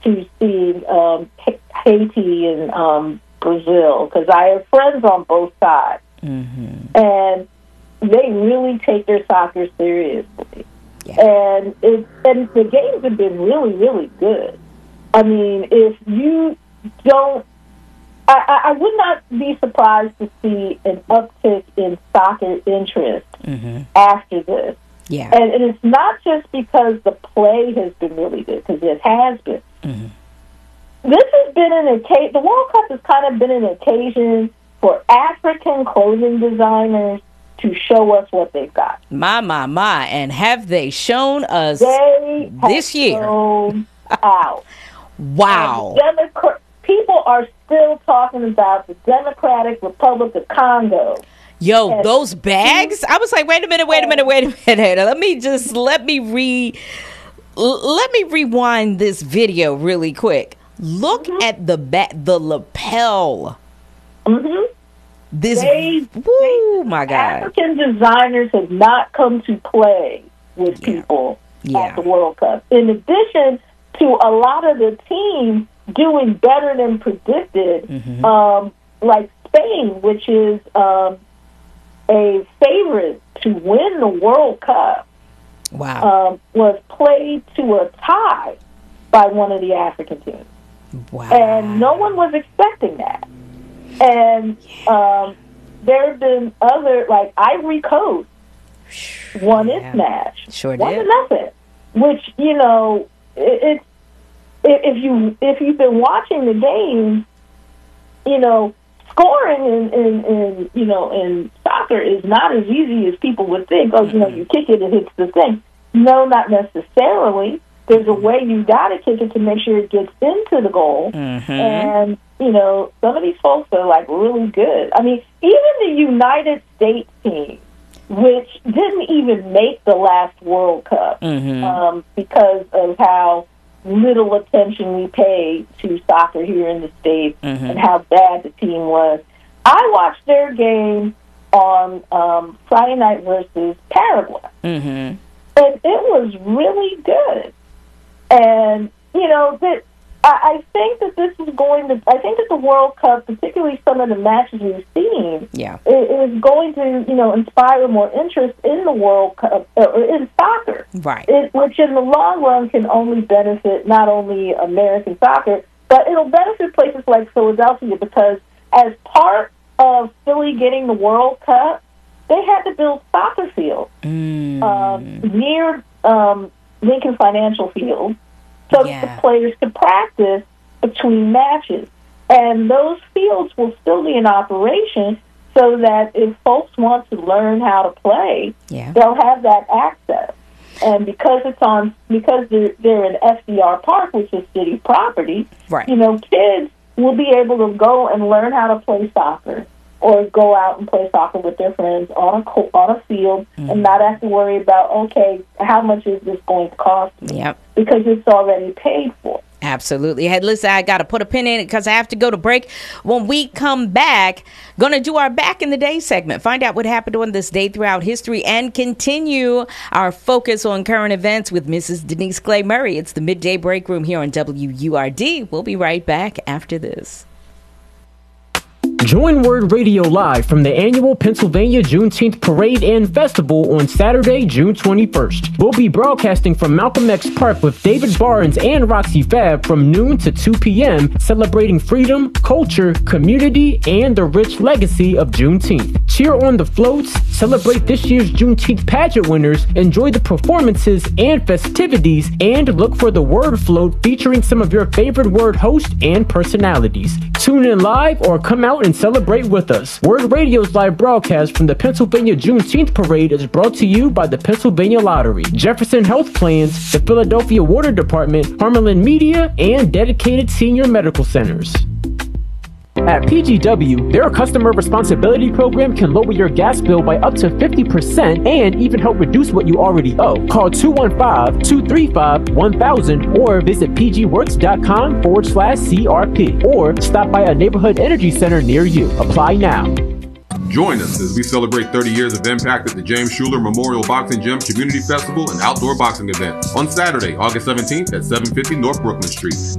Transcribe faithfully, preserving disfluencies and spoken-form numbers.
to see um, Haiti and um, Brazil, because I have friends on both sides, mm-hmm. and they really take their soccer seriously. Yeah. And it, and the games have been really, really good. I mean, if you don't, I, I would not be surprised to see an uptick in soccer interest mm-hmm. after this. Yeah. And, and it's not just because the play has been really good, because it has been. Mm-hmm. This has been an occasion, the World Cup has kind of been an occasion for African clothing designers to show us what they've got. My, my, my. And have they shown us they this year? Shown out. Wow. Democrat- people are still talking about the Democratic Republic of Congo. Yo, and those bags? I was like, wait a minute, wait a minute, wait a minute. Let me just, let me re, let me rewind this video really quick. Look mm-hmm. at the back, the lapel. Mm-hmm. This, they, woo, they, my God. African designers have not come to play with yeah. people yeah. at the World Cup. In addition to a lot of the teams doing better than predicted, mm-hmm. um, like Spain, which is um, a favorite to win the World Cup, wow, um, was played to a tie by one of the African teams. Wow. And no one was expecting that. And um, there have been other, like Ivory Coast won its yeah. match. Sure One did. to nothing. Which, you know, it, it, if you if you've been watching the game, you know, scoring in, in, in you know in soccer is not as easy as people would think. Oh, you know, you kick it, it hits the thing. No, not necessarily. There's a way you got to kick it to make sure it gets into the goal. Mm-hmm. And, you know, some of these folks are, like, really good. I mean, even the United States team, which didn't even make the last World Cup mm-hmm. um, because of how little attention we pay to soccer here in the States mm-hmm. and how bad the team was. I watched their game on um, Friday night versus Paraguay. Mm-hmm. And it was really good. And, you know, that I, I think that this is going to, I think that the World Cup, particularly some of the matches we've seen, yeah. is, is going to, you know, inspire more interest in the World Cup, or in soccer. Right. It, which in the long run can only benefit not only American soccer, but it'll benefit places like Philadelphia, because as part of Philly getting the World Cup, they had to build soccer fields mm. um, near um, Lincoln Financial Field so yeah. that the players could practice between matches. And those fields will still be in operation so that if folks want to learn how to play, yeah. they'll have that access. And because it's on, because they're, they're in F D R Park, which is city property, right. you know, kids will be able to go and learn how to play soccer, or go out and play soccer with their friends on a co- on a field, mm-hmm. and not have to worry about, okay, how much is this going to cost me? Yep. Because it's already paid for. Absolutely. Hey, listen, I got to put a pin in it because I have to go to break. When we come back, going to do our Back in the Day segment, find out what happened on this day throughout history, and continue our focus on current events with Missus Denise Clay Murray. It's the Midday Break Room here on W U R D. We'll be right back after this. Join Word Radio live from the annual Pennsylvania Juneteenth Parade and Festival on Saturday, June twenty-first. We'll be broadcasting from Malcolm X Park with David Barnes and Roxy Fab from noon to two p.m., celebrating freedom, culture, community, and the rich legacy of Juneteenth. Cheer on the floats, celebrate this year's Juneteenth pageant winners, enjoy the performances and festivities, and look for the Word Float featuring some of your favorite Word hosts and personalities. Tune in live or come out and celebrate with us. Word Radio's live broadcast from the Pennsylvania Juneteenth Parade is brought to you by the Pennsylvania Lottery, Jefferson Health Plans, the Philadelphia Water Department, Harmelin Media, and dedicated senior medical centers. At P G W, their customer responsibility program can lower your gas bill by up to fifty percent and even help reduce what you already owe. Call two one five, two three five, one thousand or visit pgworks.com forward slash CRP or stop by a neighborhood energy center near you. Apply now. Join us as we celebrate thirty years of impact at the James Schuler Memorial Boxing Gym Community Festival and Outdoor Boxing Event on Saturday, August seventeenth at seven fifty North Brooklyn Street.